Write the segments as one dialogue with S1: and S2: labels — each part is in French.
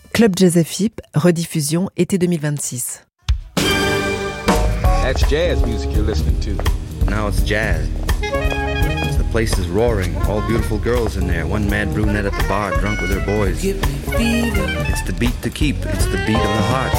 S1: Club Jazz FIP, rediffusion été 2026.
S2: That's jazz music you're listening to.
S3: Now it's jazz. The place is roaring, all beautiful girls in there, one mad brunette at the bar, drunk with her boys. It's the beat to keep, it's the beat of the heart.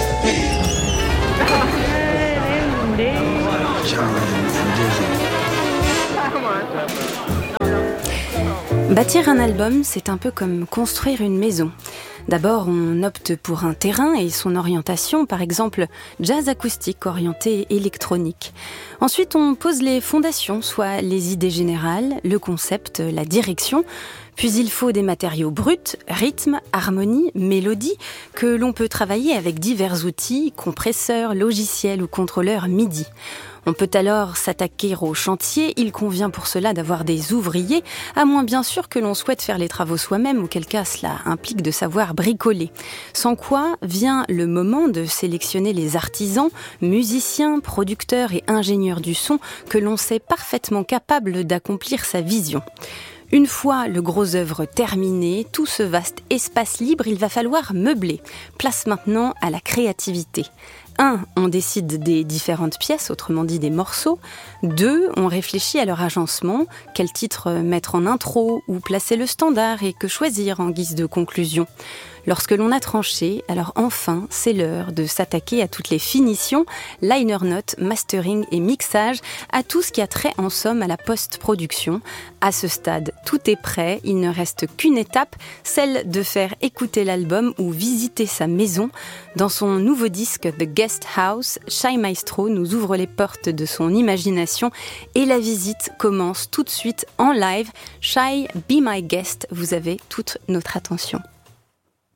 S4: Bâtir un album, c'est un peu comme construire une maison. D'abord, on opte pour un terrain et son orientation, par exemple jazz acoustique orienté électronique. Ensuite, on pose les fondations, soit les idées générales, le concept, la direction. Puis il faut des matériaux bruts, rythme, harmonie, mélodie, que l'on peut travailler avec divers outils, compresseurs, logiciels ou contrôleurs MIDI. On peut alors s'attaquer au chantier, il convient pour cela d'avoir des ouvriers, à moins bien sûr que l'on souhaite faire les travaux soi-même, auquel cas cela implique de savoir bricoler. Sans quoi vient le moment de sélectionner les artisans, musiciens, producteurs et ingénieurs du son que l'on sait parfaitement capables d'accomplir sa vision. Une fois le gros œuvre terminé, tout ce vaste espace libre, il va falloir meubler. Place maintenant à la créativité. 1. On décide des différentes pièces, autrement dit des morceaux. 2. On réfléchit à leur agencement, quel titre mettre en intro, où placer le standard et que choisir en guise de conclusion. Lorsque l'on a tranché, alors enfin, c'est l'heure de s'attaquer à toutes les finitions, liner notes, mastering et mixage, à tout ce qui a trait en somme à la post-production. À ce stade, tout est prêt, il ne reste qu'une étape, celle de faire écouter l'album ou visiter sa maison. Dans son nouveau disque The Guest House, Shy Maestro nous ouvre les portes de son imagination et la visite commence tout de suite en live. Shy, be my guest, vous avez toute notre attention.